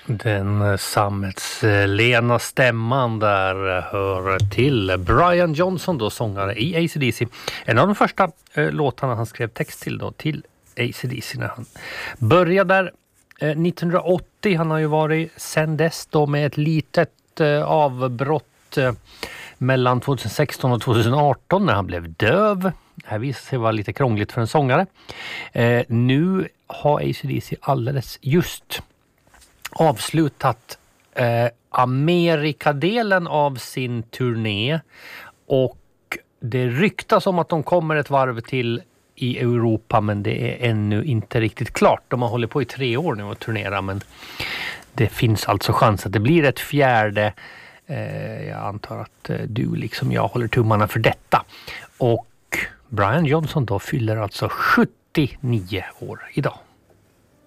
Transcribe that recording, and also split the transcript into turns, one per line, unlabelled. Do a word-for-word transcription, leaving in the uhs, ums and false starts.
Den sammetslena stämman där hör till Brian Johnson, då sångare i A C D C. En av de första eh, låtarna han skrev text till då, till A C D C när han började där eh, nittonhundraåttio. Han har ju varit sen dess då med ett litet eh, avbrott eh, mellan tjugohundrasexton och tjugohundraarton när han blev döv. Det här visade sig vara lite krångligt för en sångare. Eh, nu har A C D C alldeles just avslutat eh, Amerikadelen av sin turné, och det ryktas om att de kommer ett varv till i Europa, men det är ännu inte riktigt klart. De har hållit på i tre år nu att turnera, men det finns alltså chans att det blir ett fjärde. Eh, jag antar att eh, du liksom jag håller tummarna för detta. Och Brian Johnson då fyller alltså sjuttionio år idag.